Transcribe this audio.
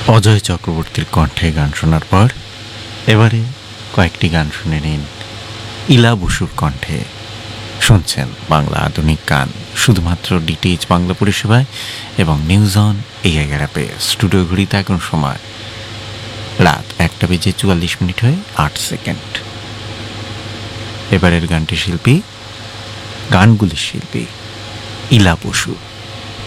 অজয় চক্রবর্তীর কণ্ঠে গান শোনার পর এবারে কয়েকটি গান শুনে নিন ইলা বসুর কণ্ঠে। শুনছেন বাংলা আধুনিক গান শুধুমাত্র ডিটিএইচ বাংলা পরিষেবায় এবং নিউজ অন এআইআর অ্যাপে। স্টুডিও ঘড়িতে এখন সময় রাত 1:44 হয়ে 8 সেকেন্ড। এবারের গানটির শিল্পী, গানগুলির শিল্পী ইলা বসু।